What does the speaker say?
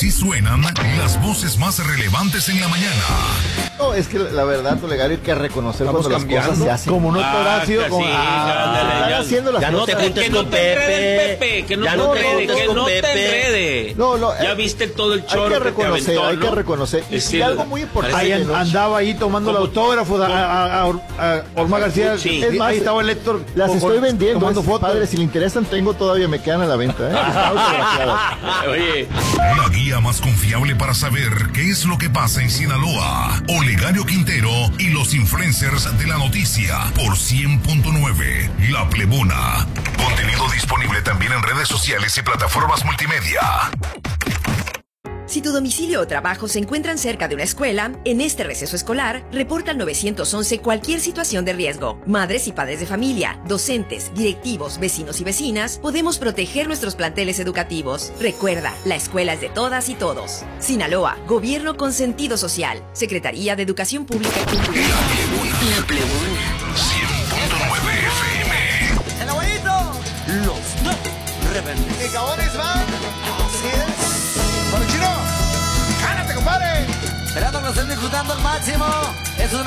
Así suenan las voces más relevantes en la mañana. No, es que la verdad, Olegario, hay que reconocer cuando las cosas se hacen. Como no Horacio, como están haciendo las ya no te cosas. juntes con Pepe. Que no te enrede. No, ya viste todo el chorro hay que reconocer, aventó, hay que ¿no? reconocer. Y algo muy importante. ahí andaba ahí tomando el autógrafo a Orma García. Sí. Es más, ahí estaba el Héctor. Las estoy vendiendo. Tomando fotos. Padre, si le interesan, todavía me quedan a la venta. Están autografiadas. Oye, La guía más confiable para saber qué es lo que pasa en Sinaloa. Olegario Quintero y los influencers de la noticia por 100.9 La Plebona. Contenido disponible también en redes sociales y plataformas multimedia. Si tu domicilio o trabajo se encuentran cerca de una escuela, en este receso escolar, reporta al 911 cualquier situación de riesgo. Madres y padres de familia, docentes, directivos, vecinos y vecinas, podemos proteger nuestros planteles educativos. Recuerda, la escuela es de todas y todos. Sinaloa, Gobierno con sentido social. Secretaría de Educación Pública y Cultura. La Plebona. 100.9 FM. ¡El abuelito! Los rebeldes. ¿Qué cabones van? Así es. ¡Bueno, chino! ¡Cálate, compadre! Esperando que lo estén disfrutando al máximo.